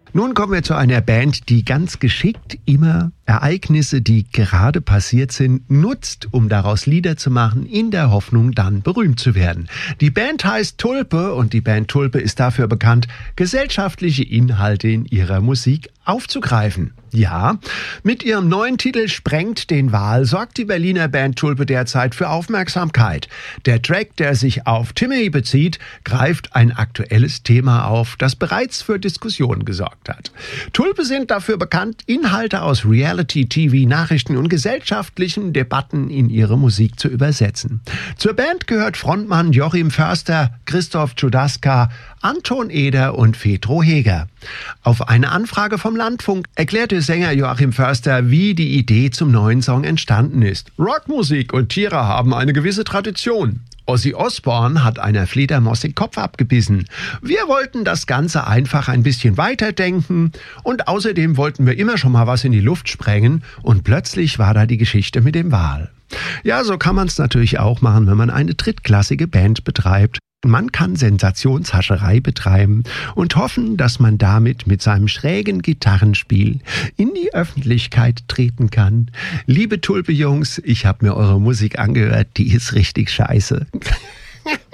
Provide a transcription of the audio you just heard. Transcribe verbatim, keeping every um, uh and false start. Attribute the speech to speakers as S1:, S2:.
S1: Nun kommen wir zu einer Band, die ganz geschickt immer Ereignisse, die gerade passiert sind, nutzt, um daraus Lieder zu machen, in der Hoffnung, dann berühmt zu werden. Die Band heißt Tulpe und die Band Tulpe ist dafür bekannt, gesellschaftliche Inhalte in ihrer Musik aufzugreifen. Ja, mit ihrem neuen Titel Sprengt den Wal sorgt die Berliner Band Tulpe derzeit für Aufmerksamkeit. Der Track, der sich auf Timmy bezieht, greift ein aktuelles Thema auf, das bereits für Diskussionen gesorgt hat. Tulpe sind dafür bekannt, Inhalte aus Reality-T V, Nachrichten und gesellschaftlichen Debatten in ihre Musik zu übersetzen. Zur Band gehört Frontmann Joachim Förster, Christoph Tschudaska, Anton Eder und Fedro Heger. Auf eine Anfrage vom Landfunk erklärte Sänger Joachim Förster, wie die Idee zum neuen Song entstanden ist. Rockmusik und Tiere haben eine gewisse Tradition. Ozzy Osbourne hat einer Fledermaus den Kopf abgebissen. Wir wollten das Ganze einfach ein bisschen weiterdenken und außerdem wollten wir immer schon mal was in die Luft sprengen und plötzlich war da die Geschichte mit dem Wal. Ja, so kann man es natürlich auch machen, wenn man eine drittklassige Band betreibt. Man kann Sensationshascherei betreiben und hoffen, dass man damit mit seinem schrägen Gitarrenspiel in die Öffentlichkeit treten kann. Liebe Tulpe-Jungs, ich habe mir eure Musik angehört, die ist richtig scheiße.